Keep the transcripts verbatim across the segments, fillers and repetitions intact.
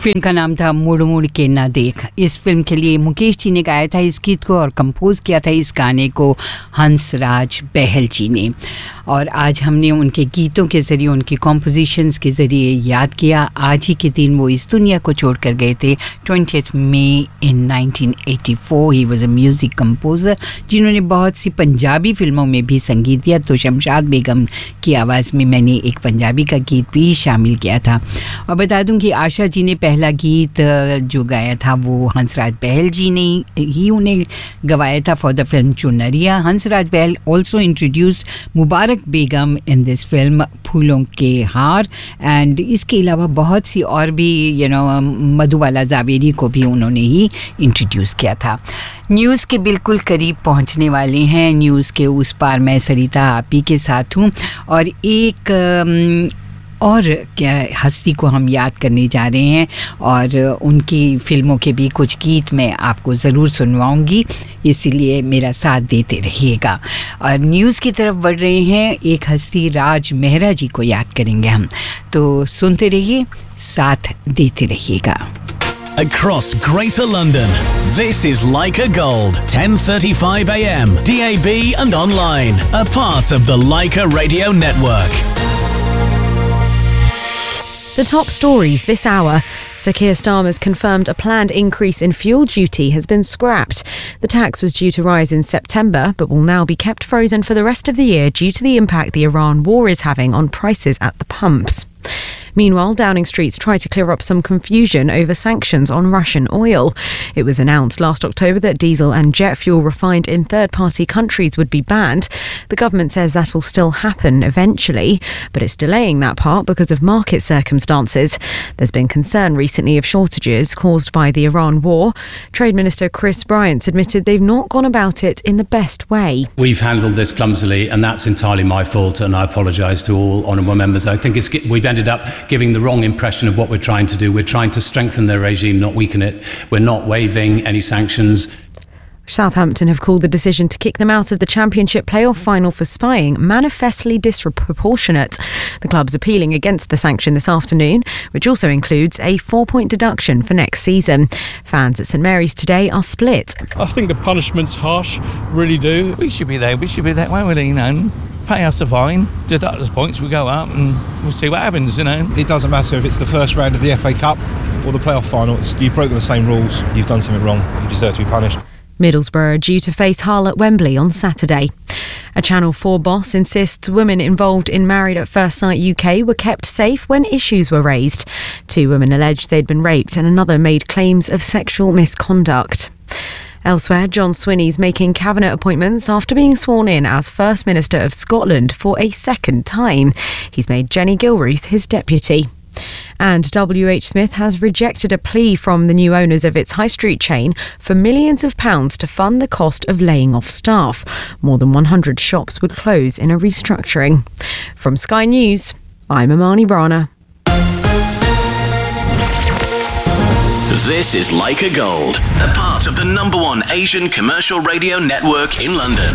Film का नाम था मुड़ मुड़ के ना देख। इस फिल्म के लिए मुकेश जी ने गाया था इस गीत को और कंपोज किया था इस गाने को हंसराज बहल जी ने। और आज हमने उनके गीतों के ज़रिए, उनकी कॉम्पोजिशंस के ज़रिए याद किया आज ही के दिन वो इस दुनिया को छोड़ कर गए थे। Twentieth May in nineteen eighty four he was a music composer जिन्होंने बहुत सी पंजाबी फिल्मों में भी संगीत दिया। तो शमशाद बेगम की आवाज़ में मैंने एक पंजाबी का गीत भी शामिल किया था। और बता दूं कि आशा जी ने पहला गीत जो गाया था वो हंसराज बहल जी ने ही उन्हें गवाया था फॉर द फिल्म चुनरिया। हंसराज बहल also introduced Mubarak Begum in this film फूलों के हार एंड इसके अलावा बहुत सी और भी यू नो मधुबाला जावेरी को भी उन्होंने ही इंट्रोड्यूस किया था। न्यूज़ के बिल्कुल करीब पहुंचने वाले हैं। न्यूज़ के उस पार मैं सरिता आप ही के साथ हूं और एक और क्या हस्ती को हम याद करने जा रहे हैं और उनकी फ़िल्मों के भी कुछ गीत मैं आपको ज़रूर सुनवाऊंगी, इसीलिए मेरा साथ देते रहिएगा। और न्यूज़ की तरफ बढ़ रहे हैं, एक हस्ती राज मेहरा जी को याद करेंगे हम, तो सुनते रहिए, साथ देते रहिएगा। Across Greater London, this is Leica Gold, ten thirty-five a m, D A B and online, a part of the Leica Radio Network. The top stories this hour. Sir Keir Starmer's confirmed a planned increase in fuel duty has been scrapped. The tax was due to rise in September, but will now be kept frozen for the rest of the year due to the impact the Iran war is having on prices at the pumps. Meanwhile, Downing Street's tried to clear up some confusion over sanctions on Russian oil. It was announced last October that diesel and jet fuel refined in third-party countries would be banned. The government says that will still happen eventually, but it's delaying that part because of market circumstances. There's been concern recently of shortages caused by the Iran war. Trade Minister Chris Bryant admitted they've not gone about it in the best way. We've handled this clumsily, and that's entirely my fault, and I apologise to all honourable members. I think it's, we've ended up giving the wrong impression of what we're trying to do. We're trying to strengthen their regime, not weaken it. We're not waiving any sanctions. Southampton have called the decision to kick them out of the Championship playoff final for spying manifestly disproportionate. The club's appealing against the sanction this afternoon, which also includes a four-point deduction for next season. Fans at St Mary's today are split. I think the punishment's harsh, really do. We should be there, we should be that way, really, you know. Pay us a fine, deduct us points, we go up and we'll see what happens, you know. It doesn't matter if it's the first round of the F A Cup or the playoff final. It's, you've broken the same rules, you've done something wrong, you deserve to be punished. Middlesbrough are due to face Hull at Wembley on Saturday. A Channel four boss insists women involved in Married at First Sight U K were kept safe when issues were raised. Two women alleged they'd been raped and another made claims of sexual misconduct. Elsewhere, John Swinney's making cabinet appointments after being sworn in as First Minister of Scotland for a second time. He's made Jenny Gilruth his deputy. And W H Smith has rejected a plea from the new owners of its high street chain for millions of pounds to fund the cost of laying off staff. More than one hundred shops would close in a restructuring. From Sky News, I'm Amani Rana. This is Leica Gold, a part of the number one Asian commercial radio network in London.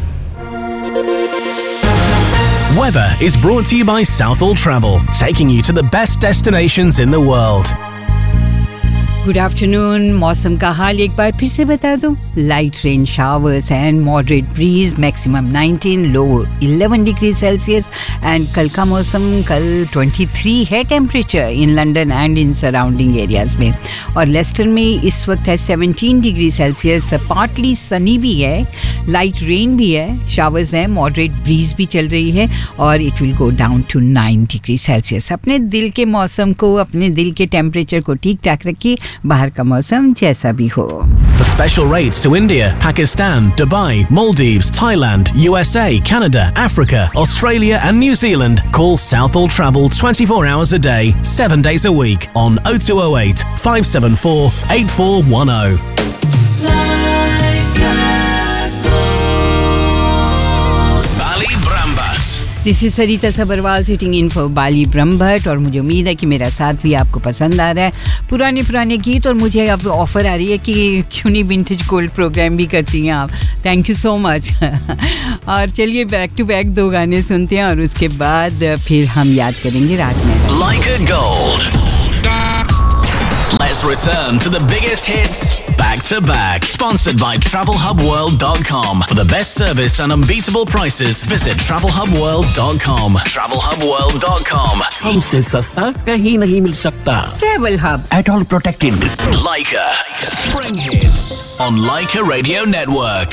Weather is brought to you by Southall Travel, taking you to the best destinations in the world. Good afternoon. मौसम का हाल एक बार फिर से बता दूं। Light rain showers and moderate bridge, maximum nineteen, low eleven degree Celsius. And कल का मौसम, कल तेईस है temperature in London and in surrounding areas में। और लेस्टर में इस वक्त है सत्रह डिग्री सेल्सियस, पार्टली सनी भी है, लाइट रेन भी है, शावर्स हैं, मॉडरेट ब्रीज भी चल रही है और it will go down to nine degree Celsius. अपने दिल के मौसम को, अपने दिल के टेम्परेचर को ठीक ठाक रखिए, बाहर का मौसम जैसा भी हो। For special rates to India, Pakistan, Dubai, Maldives, Thailand, U S A, Canada, Africa, Australia and New Zealand, call Southall Travel twenty-four hours a day, seven days a week on oh two oh eight, five seven four, eight four one oh. This is Sarita Sabharwal sitting in for बाली ब्रह्मभट्ट और मुझे उम्मीद है कि मेरा साथ भी आपको पसंद आ रहा है। पुराने पुराने गीत और मुझे अब ऑफ़र आ रही है कि क्यों नहीं विंटेज गोल्ड प्रोग्राम भी करती हैं आप। Thank you so much. और चलिए बैक टू बैक दो गाने सुनते हैं और उसके बाद फिर हम याद करेंगे रात में। Leica Gold. return to the biggest hits back to back. Sponsored by travel hub world dot com. For the best service and unbeatable prices, visit travel hub world dot com. travel hub world dot com. हमसे सस्ता कहीं नहीं मिल सकता. Travel Hub. At all protected. Leica. Spring hits on Leica Radio Network.